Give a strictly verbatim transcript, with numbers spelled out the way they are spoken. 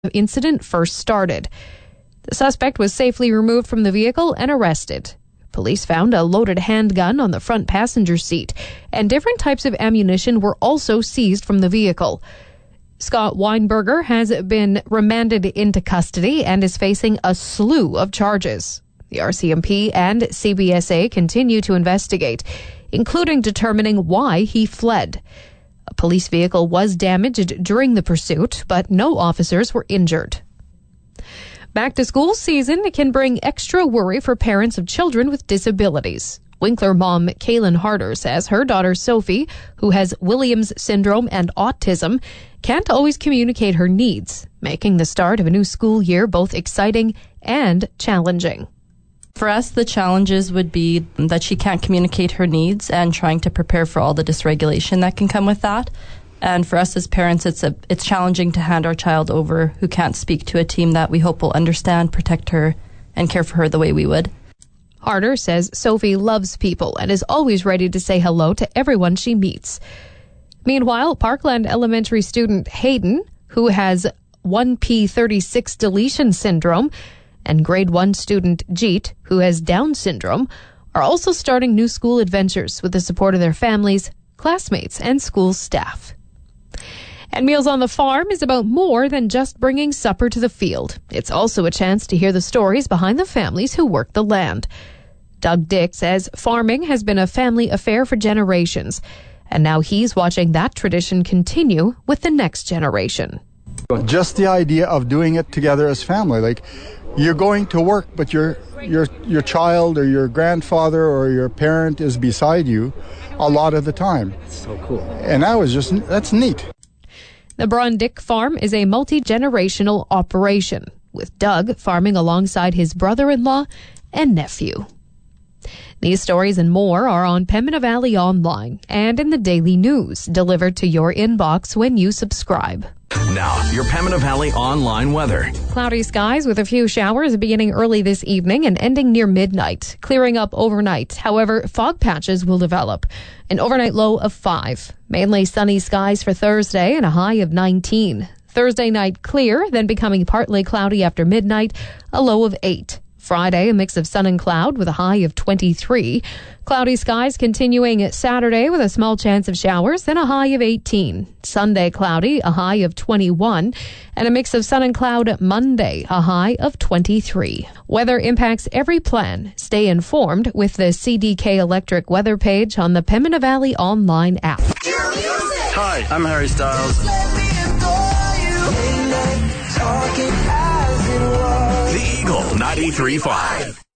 the incident first started. The suspect was safely removed from the vehicle and arrested. Police found a loaded handgun on the front passenger seat, and different types of ammunition were also seized from the vehicle. Scott Weinberger has been remanded into custody and is facing a slew of charges. The R C M P and C B S A continue to investigate, including determining why he fled. A police vehicle was damaged during the pursuit, but no officers were injured. Back to school season can bring extra worry for parents of children with disabilities. Winkler mom Kaylin Harder says her daughter Sophie, who has Williams syndrome and autism, can't always communicate her needs, making the start of a new school year both exciting and challenging. For us, the challenges would be that she can't communicate her needs and trying to prepare for all the dysregulation that can come with that. And for us as parents, it's a, it's challenging to hand our child over who can't speak to a team that we hope will understand, protect her, and care for her the way we would. Harder says Sophie loves people and is always ready to say hello to everyone she meets. Meanwhile, Parkland Elementary student Hayden, who has one p thirty-six deletion syndrome, and grade one student Jeet, who has Down syndrome, are also starting new school adventures with the support of their families, classmates, and school staff. And Meals on the Farm is about more than just bringing supper to the field. It's also a chance to hear the stories behind the families who work the land. Doug Dick says farming has been a family affair for generations, and now he's watching that tradition continue with the next generation. Just the idea of doing it together as family, like you're going to work, but your your your child or your grandfather or your parent is beside you a lot of the time. So cool. And that was just, that's neat. The Braun Dick Farm is a multi-generational operation, with Doug farming alongside his brother-in-law and nephew. These stories and more are on Pembina Valley Online and in the Daily News, delivered to your inbox when you subscribe. Now, your Pembina Valley Online weather. Cloudy skies with a few showers beginning early this evening and ending near midnight, clearing up overnight. However, fog patches will develop. An overnight low of five. Mainly sunny skies for Thursday and a high of nineteen. Thursday night clear, then becoming partly cloudy after midnight, a low of eight. Friday, a mix of sun and cloud with a high of twenty-three. Cloudy skies continuing Saturday with a small chance of showers, then a high of eighteen. Sunday, cloudy, a high of twenty-one. And a mix of sun and cloud Monday, a high of twenty-three. Weather impacts every plan. Stay informed with the C D K Electric weather page on the Pembina Valley Online app. Hi, I'm Harry Styles. The Eagle ninety-three point five.